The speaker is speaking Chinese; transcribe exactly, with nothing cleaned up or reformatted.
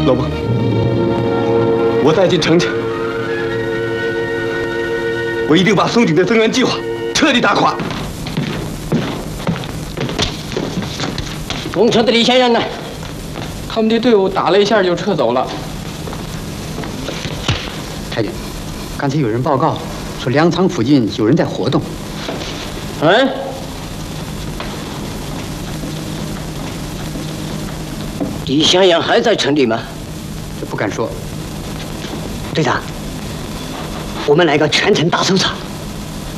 老孟，我带进城去，我一定把松井的增援计划彻底打垮。 东车的李先生呢？ 他们的队伍打了一下就撤走了。 太君，刚才有人报告说粮仓附近有人在活动。 嗯？李香阳还在城里吗？ 这不敢说。 队长，我们来个全城大搜查。